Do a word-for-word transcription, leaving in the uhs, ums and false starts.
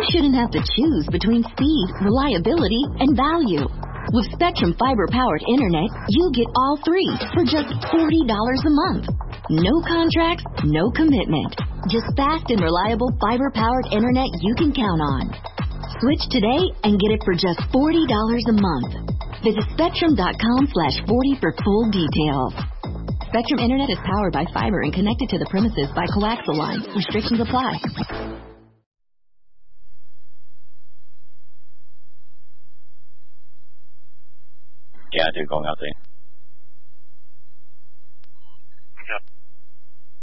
shouldn't have to choose between speed, reliability, and value. With Spectrum fiber-powered internet, you get all three for just forty dollars a month. No contracts, no commitment. Just fast and reliable fiber-powered internet you can count on. Switch today and get it for just forty dollars a month. Visit Spectrum.com slash 40 for full details. Spectrum Internet is powered by fiber and connected to the premises by coaxial lines. Restrictions apply. Dạ, thưa con Ngọc Tiên.